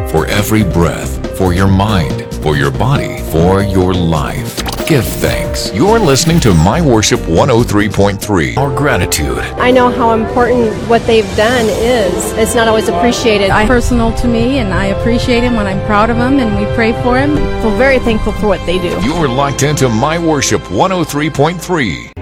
for every breath, for your mind, for your body, for your life. Give thanks. You're listening to My Worship 103.3. Our gratitude. I know how important what they've done is. It's not always appreciated. It's personal to me, and I appreciate him when I'm proud of him, and we pray for him. I feel very thankful for what they do. You're locked into My Worship 103.3.